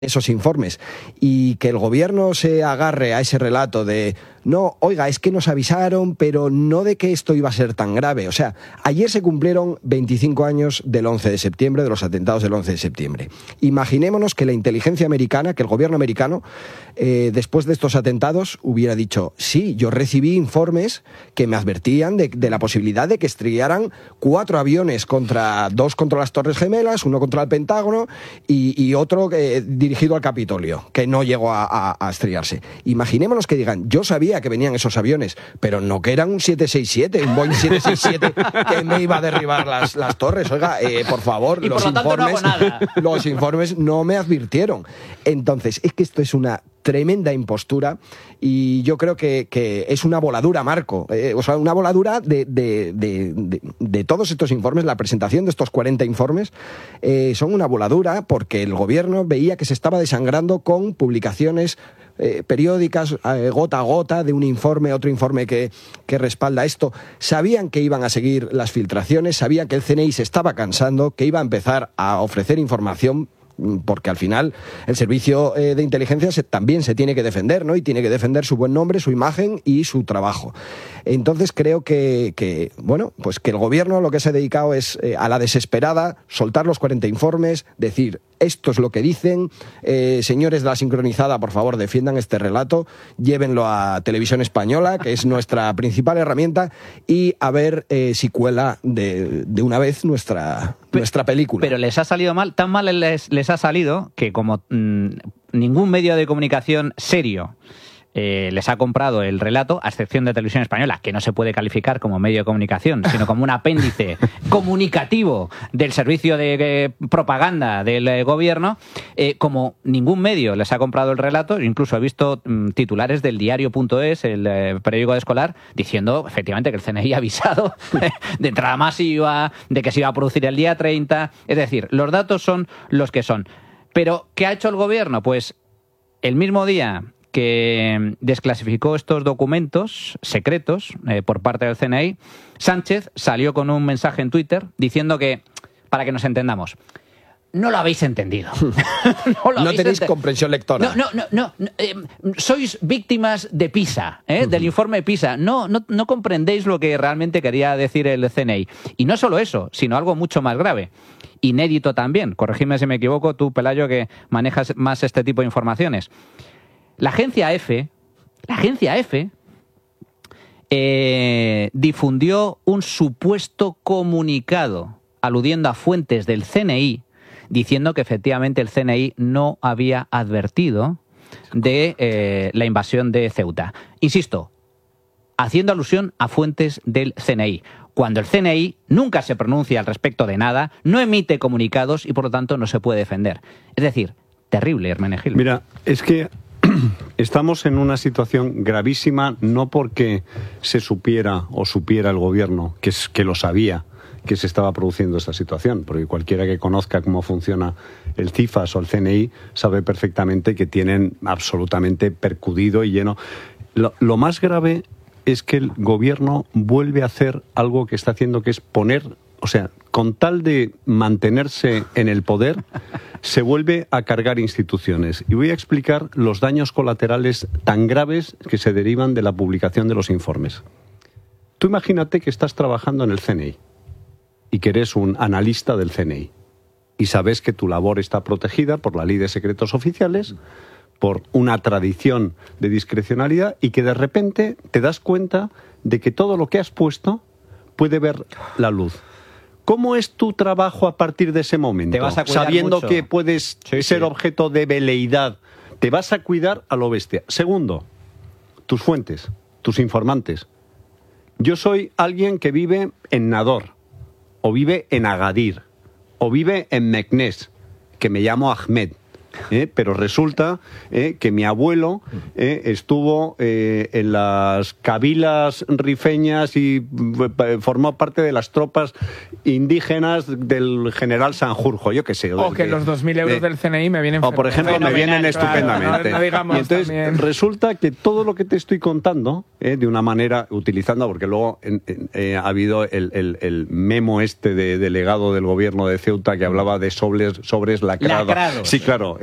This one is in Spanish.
esos informes, y que el gobierno se agarre a ese relato de no, oiga, es que nos avisaron, pero no de que esto iba a ser tan grave. O sea, ayer se cumplieron 25 años del 11 de septiembre, de los atentados del 11 de septiembre. Imaginémonos que la inteligencia americana, que el gobierno americano, después de estos atentados, hubiera dicho, sí, yo recibí informes que me advertían de la posibilidad de que estrellaran 4 aviones, dos contra las Torres Gemelas, uno contra el Pentágono y otro dirigido al Capitolio, que no llegó a estrellarse. Imaginémonos que digan, yo sabía que venían esos aviones, pero no que eran un 767, un Boeing 767 que me iba a derribar las torres. Oiga, por favor, los informes no me advirtieron. Entonces, es que esto es una tremenda impostura y yo creo que es una voladura, Marco. O sea, una voladura de todos estos informes, la presentación de estos 40 informes, son una voladura porque el gobierno veía que se estaba desangrando con publicaciones periódicas, gota a gota, de un informe, otro informe que respalda esto. Sabían que iban a seguir las filtraciones, sabían que el CNI se estaba cansando, que iba a empezar a ofrecer información, porque al final el servicio de inteligencia también se tiene que defender, ¿no? Y tiene que defender su buen nombre, su imagen y su trabajo. Entonces creo que bueno, pues que el gobierno lo que se ha dedicado es a la desesperada, soltar los 40 informes, decir, esto es lo que dicen, señores de la sincronizada, por favor, defiendan este relato, llévenlo a Televisión Española, que es nuestra principal herramienta, y a ver si cuela de una vez nuestra película. Pero les ha salido mal, tan mal les ha salido que como ningún medio de comunicación serio les ha comprado el relato, a excepción de Televisión Española, que no se puede calificar como medio de comunicación, sino como un apéndice comunicativo del servicio de propaganda del gobierno, como ningún medio les ha comprado el relato, incluso he visto titulares del diario.es, el periódico de Escolar, diciendo efectivamente que el CNI ha avisado de entrada masiva, de que se iba a producir el día 30, es decir, los datos son los que son. Pero, ¿qué ha hecho el gobierno? Pues el mismo día que desclasificó estos documentos secretos por parte del CNI, Sánchez salió con un mensaje en Twitter diciendo que, para que nos entendamos, no lo habéis entendido. No tenéis comprensión lectora. No. Sois víctimas de PISA, del informe PISA. No comprendéis lo que realmente quería decir el CNI. Y no solo eso, sino algo mucho más grave. Inédito también. Corregidme si me equivoco, tú, Pelayo, que manejas más este tipo de informaciones. La agencia EFE difundió un supuesto comunicado aludiendo a fuentes del CNI diciendo que efectivamente el CNI no había advertido de la invasión de Ceuta. Insisto, haciendo alusión a fuentes del CNI, cuando el CNI nunca se pronuncia al respecto de nada, no emite comunicados y por lo tanto no se puede defender. Es decir, terrible, Hermenegildo. Mira, es que estamos en una situación gravísima, no porque se supiera el gobierno, que lo sabía, que se estaba produciendo esta situación, porque cualquiera que conozca cómo funciona el CIFAS o el CNI sabe perfectamente que tienen absolutamente percudido y lleno. Lo más grave es que el gobierno vuelve a hacer algo que está haciendo, que es poner, o sea, con tal de mantenerse en el poder, se vuelve a cargar instituciones. Y voy a explicar los daños colaterales tan graves que se derivan de la publicación de los informes. Tú imagínate que estás trabajando en el CNI y que eres un analista del CNI y sabes que tu labor está protegida por la Ley de Secretos Oficiales, por una tradición de discrecionalidad, y que de repente te das cuenta de que todo lo que has puesto puede ver la luz. ¿Cómo es tu trabajo a partir de ese momento? Te vas a cuidar sabiendo mucho. Que puedes ser objeto de veleidad. Te vas a cuidar a lo bestia. Segundo, tus fuentes, tus informantes. Yo soy alguien que vive en Nador, o vive en Agadir, o vive en Meknès, que me llamo Ahmed. Pero resulta que mi abuelo estuvo en las cabilas rifeñas y formó parte de las tropas indígenas del general Sanjurjo, yo qué sé. O que los 2.000 euros del CNI me vienen o por ejemplo me vienen estupendamente. Claro, no digamos, y entonces también. Resulta que todo lo que te estoy contando, de una manera utilizando, porque luego ha habido el memo este de delegado del gobierno de Ceuta que hablaba de sobres lacrados. Sí, claro.